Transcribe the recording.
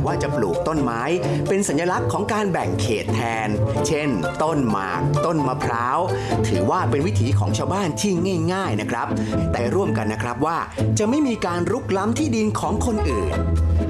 ว่าจะปลูกต้นไม้เป็นสัญลักษณ์ของการแบ่งเขตแทนเช่นต้นหมากต้นมะพร้าวถือว่าเป็นวิถีของชาวบ้านที่ง่ายๆนะครับแต่ร่วมกันนะครับว่าจะไม่มีการรุกล้ำที่ดินของคนอื่น